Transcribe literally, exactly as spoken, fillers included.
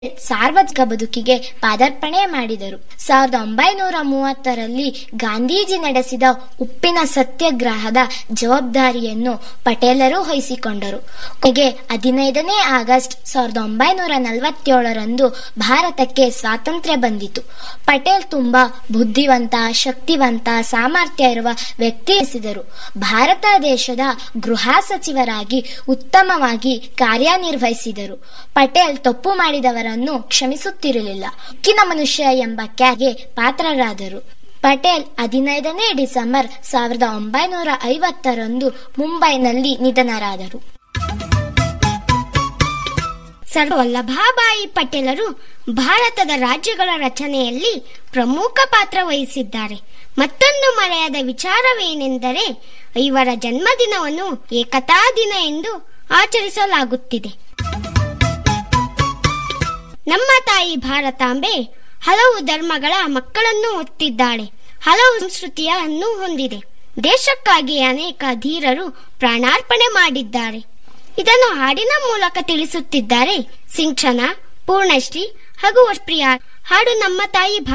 ಸಾರ್ವಜನಿಕ ಬದುಕಿಗೆ ಪಾದಾರ್ಪಣೆ ಮಾಡಿದರು. ಸಾವಿರದ ಒಂಬೈನೂರ ಮೂವತ್ತರಲ್ಲಿ ಗಾಂಧೀಜಿ ನಡೆಸಿದ ಉಪ್ಪಿನ ಸತ್ಯಾಗ್ರಹದ ಜವಾಬ್ದಾರಿಯನ್ನು ಪಟೇಲರು ವಹಿಸಿಕೊಂಡರು. ಕೊನೆಗೆ ಹದಿನೈದನೇ ಆಗಸ್ಟ್ ಸಾವಿರದ ಒಂಬೈನೂರ ನಲವತ್ತೇಳರಂದು ಭಾರತಕ್ಕೆ ಸ್ವಾತಂತ್ರ್ಯ ಬಂದಿತು. ಪಟೇಲ್ ತುಂಬಾ ಬುದ್ಧಿವಂತ, ಶಕ್ತಿವಂತ, ಸಾಮರ್ಥ್ಯ ಇರುವ ವ್ಯಕ್ತಿ ಎನಿಸಿದರು. ಭಾರತ ದೇಶದ ಗೃಹ ಸಚಿವರಾಗಿ ಉತ್ತಮವಾಗಿ ಕಾರ್ಯನಿರ್ವಹಿಸಿದರು. ಪಟೇಲ್ ತಪ್ಪು ಮಾಡಿದವರನ್ನು ಕ್ಷಮಿಸುತ್ತಿರಲಿಲ್ಲ. ಉಕ್ಕಿನ ಮನುಷ್ಯ ಎಂಬ ಖ್ಯಾತಿಗೆ ಪಾತ್ರರಾದರು. ಪಟೇಲ್ ಹದಿನೈದನೇ ಡಿಸೆಂಬರ್ ಸಾವಿರದ ಒಂಬೈನೂರ ಐವತ್ತರಂದು ಮುಂಬೈನಲ್ಲಿ ನಿಧನರಾದರು. ಸರ್ದಾರ್ ವಲ್ಲಭಭಾಯಿ ಪಟೇಲರು ಭಾರತದ ರಾಜ್ಯಗಳ ರಚನೆಯಲ್ಲಿ ಪ್ರಮುಖ ಪಾತ್ರ ವಹಿಸಿದ್ದಾರೆ. ಮತ್ತೊಂದು ಮರೆಯದ ವಿಚಾರವೇನೆಂದರೆ ಇವರ ಜನ್ಮದಿನವನ್ನು ಏಕತಾ ದಿನ ಎಂದು ಆಚರಿಸಲಾಗುತ್ತಿದೆ. ನಮ್ಮ ತಾಯಿ ಭಾರತಾಂಬೆ ಹಲವು ಧರ್ಮಗಳ ಮಕ್ಕಳನ್ನು ಹೊತ್ತಿದ್ದಾಳೆ. ಹಲವು ಸಂಸ್ಕೃತಿಯನ್ನು ಹೊಂದಿದೆ. ದೇಶಕ್ಕಾಗಿ ಅನೇಕ ಧೀರರು ಪ್ರಾಣಾರ್ಪಣೆ ಮಾಡಿದ್ದಾರೆ. ಇದನ್ನು ಹಾಡಿನ ಮೂಲಕ ತಿಳಿಸುತ್ತಿದ್ದಾರೆ ಸಿಂಚನ, ಪೂರ್ಣಶ್ರೀ ಹಾಗೂ ಪ್ರಿಯಾ. ಹಾಡು ನಮ್ಮ ತಾಯಿ